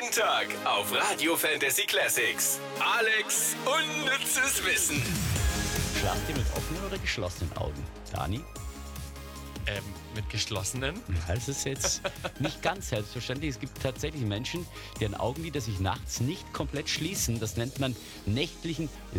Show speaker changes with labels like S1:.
S1: Jeden Tag auf Radio Fantasy Classics. Alex unnützes Wissen.
S2: Schlaft ihr mit offenen oder geschlossenen Augen? Dani?
S3: Mit geschlossenen?
S2: Ja, das ist jetzt nicht ganz selbstverständlich. Es gibt tatsächlich Menschen, deren Augenlider sich nachts nicht komplett schließen. Das nennt man nächtlichen